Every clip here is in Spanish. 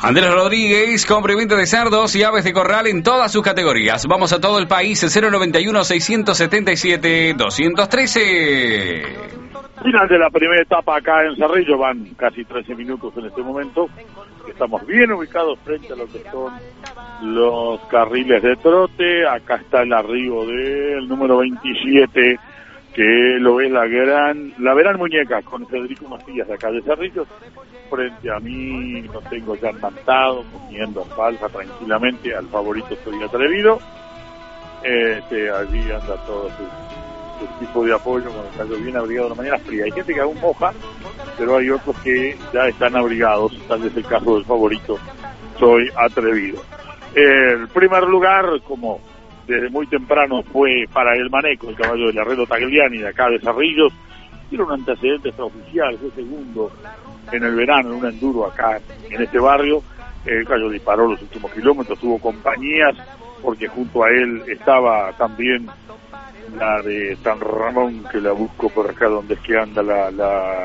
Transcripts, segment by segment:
Andrés Rodríguez, complemento de cerdos y aves de corral en todas sus categorías. Vamos a todo el país, 091-677-213. Final de la primera etapa acá en Cerrillo, van casi 13 minutos en este momento. Estamos bien ubicados frente a lo que son los carriles de trote. Acá está el arribo del número 27, que lo es la Verán Muñeca, con Federico Macías de acá de Cerrillo. Frente a mí lo tengo ya enmantado, comiendo alfalfa tranquilamente, al favorito Soy Atrevido. Allí anda todo su tipo de apoyo con el calor bien abrigado en la mañana fría. Hay gente que aún moja, pero hay otros que ya están abrigados, tal vez el caso del favorito Soy Atrevido. El primer lugar, como desde muy temprano, fue para el Maneco, el caballo del Herrero Tagliani de acá de Cerrillos. Tiene un antecedente extraoficial, fue segundo en el verano en un enduro acá en este barrio. El caballo disparó los últimos kilómetros, tuvo compañías, porque junto a él estaba también la de San Ramón, que la busco por acá donde es que anda la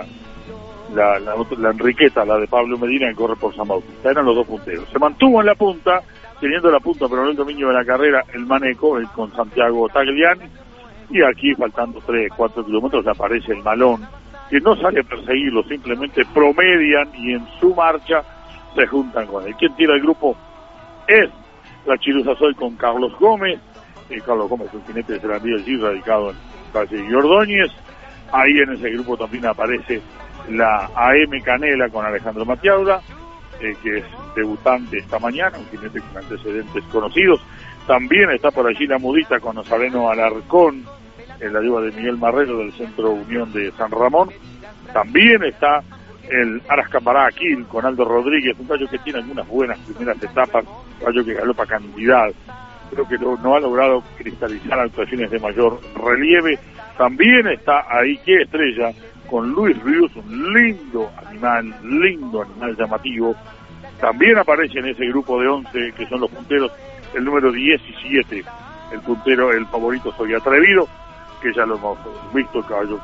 Enriqueta, la de Pablo Medina, que corre por San Bautista. Eran los dos punteros. Se mantuvo en la punta, teniendo la punta, pero no el dominio de la carrera, el Maneco, con Santiago Tagliani. Y aquí, faltando 3-4 kilómetros, aparece el Malón, que no sale a perseguirlo, simplemente promedian y en su marcha se juntan con él. ¿Quién tira el grupo? Es la Chiruza Soy con Carlos Gómez. Carlos Gómez, un jinete de Serandí allí, radicado en Calle y Ordóñez. Ahí en ese grupo también aparece la AM Canela con Alejandro Matiaura, que es debutante esta mañana, un jinete con antecedentes conocidos. También está por allí la Mudita con Nazareno Alarcón, en la ayuda de Miguel Marrero del Centro Unión de San Ramón. También está el Aras Cambará Aquil con Aldo Rodríguez, un gallo que tiene algunas buenas primeras etapas, un gallo que galopa cantidad. Creo que no ha logrado cristalizar actuaciones de mayor relieve. También está ahí que Estrella con Luis Ríos, un lindo animal llamativo. También aparece en ese grupo de 11 que son los punteros el número 17, el puntero, el favorito Soy Atrevido, que ya lo hemos visto, el caballo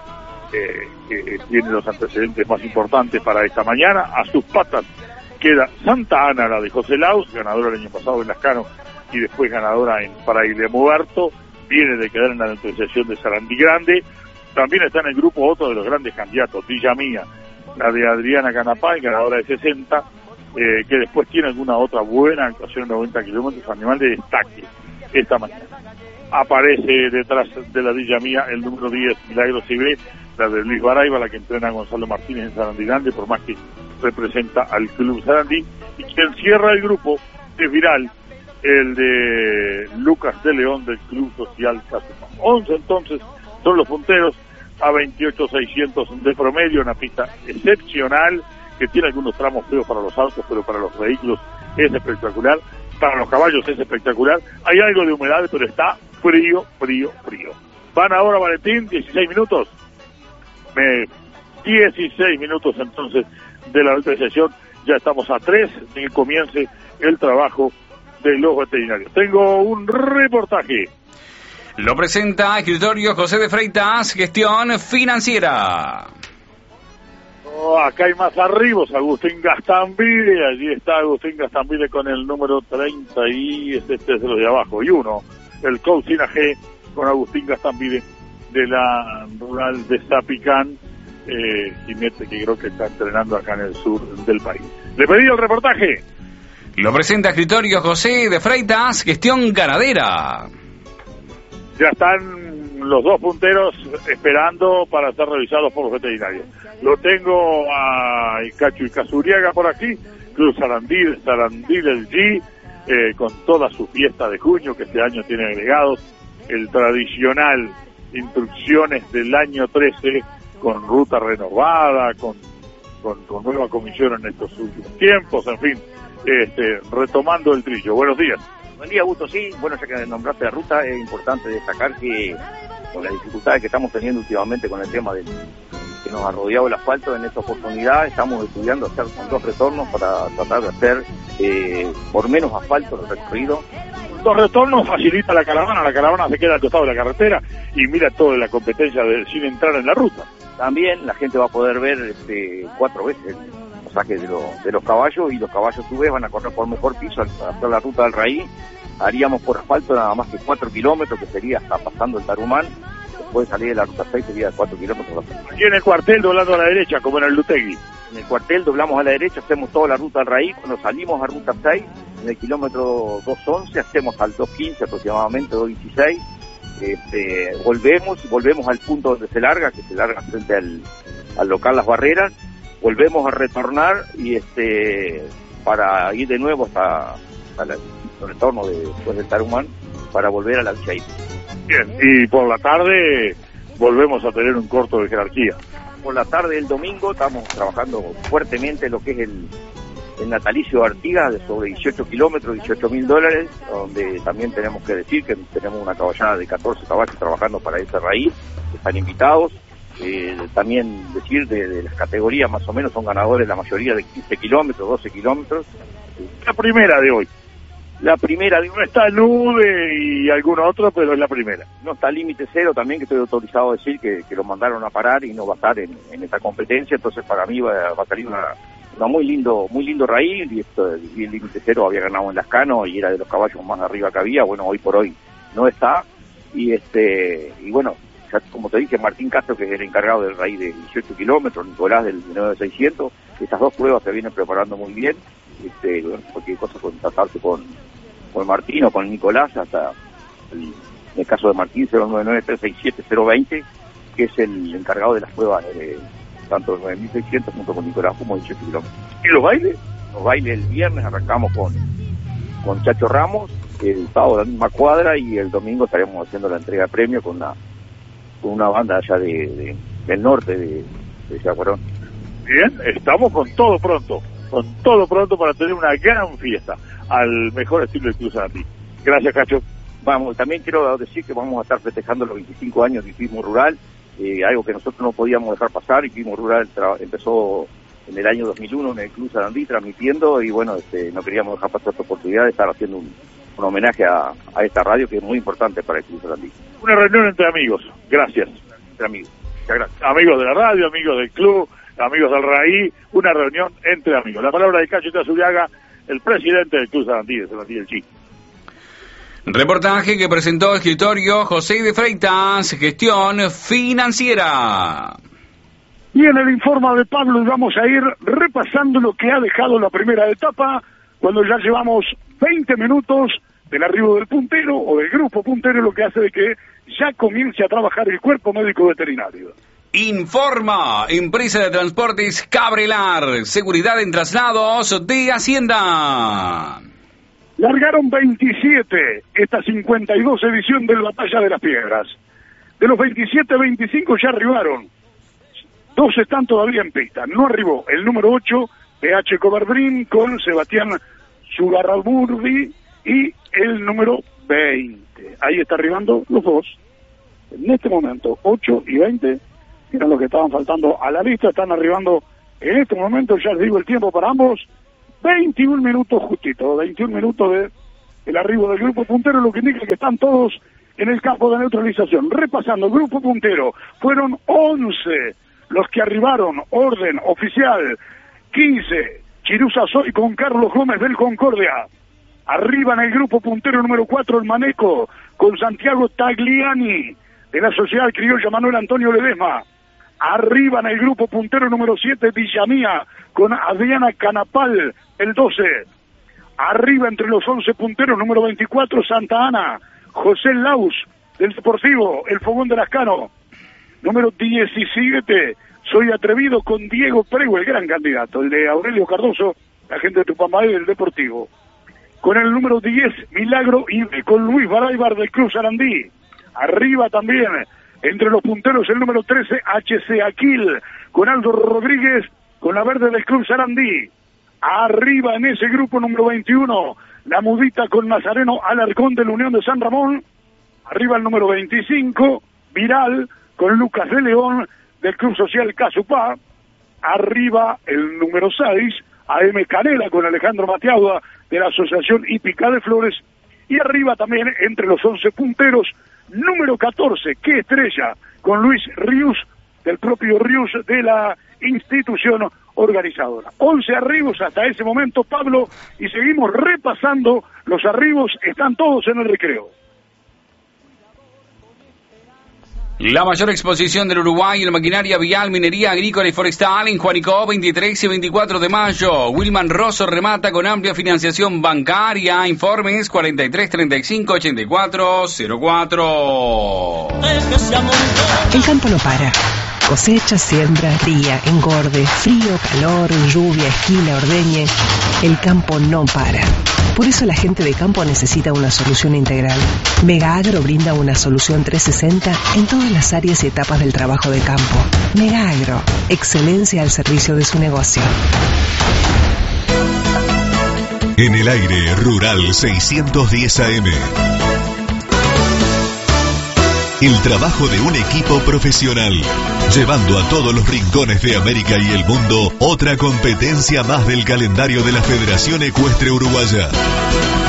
que tiene los antecedentes más importantes para esta mañana. A sus patas queda Santa Ana, la de José Laus, ganadora el año pasado en Lascano y después ganadora en Fraile Muerto, viene de quedar en la negociación de Sarandí Grande. También está en el grupo otro de los grandes candidatos, Villa Mía, la de Adriana Canapay, ganadora de 60, que después tiene alguna otra buena actuación en 90 kilómetros, animal de destaque esta mañana. Aparece detrás de la Villa Mía el número 10, Milagro Cibé, la de Luis Baraiba, la que entrena Gonzalo Martínez en Sarandí Grande, por más que representa al Club Sarandí. Y quien cierra el grupo es Viral, el de Lucas de León del Club Social Casumán. 11 entonces son los punteros a 28.600 de promedio, una pista excepcional que tiene algunos tramos feos para los autos, pero para los vehículos es espectacular, para los caballos es espectacular. Hay algo de humedad, pero está frío. Van ahora, Valentín, 16 minutos. 16 minutos entonces de la alta sesión. Ya estamos a 3 de que comience el trabajo de los veterinarios. Tengo un reportaje. Lo presenta escritorio José de Freitas, gestión financiera. Acá hay más arribos, Agustín Gastambide, allí está Agustín Gastambide con el número 30 y este es de los de abajo, y uno, el Coucina G con Agustín Gastambide de la rural de Zapicán, jinete que creo que está entrenando acá en el sur del país. Le pedí el reportaje. Lo presenta escritorio José de Freitas, gestión ganadera. Ya están los dos punteros esperando para ser revisados por los veterinarios. Lo tengo a Cacho y Casuriaga por aquí, Cruz Sarandí del G, con toda su fiesta de junio, que este año tiene agregados el tradicional instrucciones del año 13, con ruta renovada, con nueva comisión en estos últimos tiempos, en fin, retomando el trillo. Buenos días. Buen día, Augusto. Sí, bueno, ya que nombraste la ruta, es importante destacar que con las dificultades que estamos teniendo últimamente con el tema que nos ha rodeado el asfalto, en esta oportunidad estamos estudiando hacer con 2 retornos para tratar de hacer por menos asfalto el recorrido. 2 retornos facilita la caravana se queda al costado de la carretera y mira toda la competencia sin entrar en la ruta. También la gente va a poder ver 4 veces pasaje de los caballos, y los caballos a su vez van a correr por mejor piso al hacer la ruta del Raí. Haríamos por asfalto nada más que 4 kilómetros, que sería hasta pasando el Tarumán. Después de salir de la ruta 6 sería 4 kilómetros. Aquí en el cuartel doblando a la derecha, como en el Lutegui. En el cuartel doblamos a la derecha, hacemos toda la ruta del Raí. Cuando salimos a ruta 6, en el kilómetro 211, hacemos al 215 aproximadamente, 216. Volvemos al punto donde se larga, que se larga frente al local Las Barreras. Volvemos a retornar y para ir de nuevo hasta el retorno después del Tarumán, para volver a la Villa Ipi. Bien, y por la tarde volvemos a tener un corto de jerarquía. Por la tarde del domingo estamos trabajando fuertemente lo que es el natalicio de Artigas, de sobre 18 kilómetros, $18.000, donde también tenemos que decir que tenemos una caballada de 14 caballos trabajando para ese raíz, que están invitados. También decir de las categorías, más o menos son ganadores la mayoría de 15 kilómetros, 12 kilómetros. La primera de hoy. La primera de no está Nube y alguna otra, pero es la primera. No está Límite Cero también, que estoy autorizado a decir que lo mandaron a parar y no va a estar en esta competencia. Entonces para mí va a salir una muy lindo raíz, y el Límite Cero había ganado en Lascano y era de los caballos más arriba que había. Bueno, hoy por hoy no está, y bueno, ya como te dije, Martín Castro, que es el encargado del raíz de 18 kilómetros, Nicolás del 9600, estas dos pruebas se vienen preparando muy bien. Cualquier cosa, contactarse con Martín o con Nicolás, hasta en el caso de Martín 099-367-020, que es el encargado de las pruebas, tanto el 9600 junto con Nicolás como 18 kilómetros. ¿Y los bailes? Los bailes el viernes arrancamos con Chacho Ramos, el sábado la misma cuadra, y el domingo estaremos haciendo la entrega de premios con una banda allá del norte de Yaguarón. Bien, estamos con todo pronto para tener una gran fiesta al mejor estilo del Club Sarandí. Gracias, Cacho. Vamos, también quiero decir que vamos a estar festejando los 25 años de Hipismo Rural, algo que nosotros no podíamos dejar pasar. Hipismo Rural empezó en el año 2001 en el Club Sarandí transmitiendo, y bueno, no queríamos dejar pasar esta oportunidad de estar haciendo un homenaje a esta radio, que es muy importante para el Club Sarandí. Una reunión entre amigos. Gracias. Entre amigos. Muchas gracias. Amigos de la radio, amigos del club, amigos del Raí, una reunión entre amigos. La palabra de Cacho Azuriaga, el presidente del Club Sarandí, de Sarandí del Chi. Reportaje que presentó el escritorio José de Freitas, gestión financiera. Y en el informe de Pablo vamos a ir repasando lo que ha dejado la primera etapa, cuando ya llevamos 20 minutos del arribo del puntero o del grupo puntero, lo que hace de que ya comience a trabajar el cuerpo médico veterinario. Informa, empresa de transportes Cabrelar, seguridad en traslados de Hacienda. Largaron 27 esta 52 edición del Batalla de las Piedras. De los 27, 25 ya arribaron. 2 están todavía en pista. No arribó el número 8, PH Cobardrín, con Sebastián Sugarraburdi, y el número 20. Ahí está arribando los dos. En este momento, 8 y 20, que eran los que estaban faltando a la lista, están arribando en este momento. Ya les digo el tiempo para ambos: 21 minutos justito, 21 minutos de el arribo del grupo puntero, lo que indica que están todos en el campo de neutralización. Repasando, el grupo puntero, fueron 11 los que arribaron, orden oficial: 15, Chiruza Soy con Carlos Gómez del Concordia. Arriba en el grupo puntero número 4, el Maneco, con Santiago Tagliani, de la Sociedad Criolla Manuel Antonio Ledesma. Arriba en el grupo puntero número 7, Villamía, con Adriana Canapal, el 12. Arriba entre los 11 punteros, número 24, Santa Ana, José Laus, del Deportivo, el Fogón de Lascano. Número 17, Soy Atrevido, con Diego Prego, el gran candidato, el de Aurelio Cardoso, la gente de Tupambaé del Deportivo. Con el número 10, Milagro, y con Luis Baraybar del Club Sarandí. Arriba también, entre los punteros, el número 13, HC Aquil, con Aldo Rodríguez, con la verde del Club Sarandí. Arriba en ese grupo, número 21, La Mudita, con Nazareno Alarcón de la Unión de San Ramón. Arriba el número 25, Viral, con Lucas de León del Club Social Casupá. Arriba el número 6, AM Canela, con Alejandro Mateagua de la Asociación Hípica de Flores. Y arriba también, entre los 11 punteros, número 14, Qué Estrella, con Luis Rius, del propio Rius de la institución organizadora. 11 arribos hasta ese momento, Pablo, y seguimos repasando los arribos, están todos en el recreo. La mayor exposición del Uruguay en maquinaria vial, minería, agrícola y forestal en Juanico, 23 y 24 de mayo. Wilman Rosso remata con amplia financiación bancaria. Informes 43 35 84 04. El campo no para. Cosecha, siembra, cría, engorde, frío, calor, lluvia, esquila, ordeñe. El campo no para. Por eso la gente de campo necesita una solución integral. Mega Agro brinda una solución 360 en todas las áreas y etapas del trabajo de campo. Mega Agro, excelencia al servicio de su negocio. En el aire, Rural 610 AM. El trabajo de un equipo profesional, llevando a todos los rincones de América y el mundo otra competencia más del calendario de la Federación Ecuestre Uruguaya.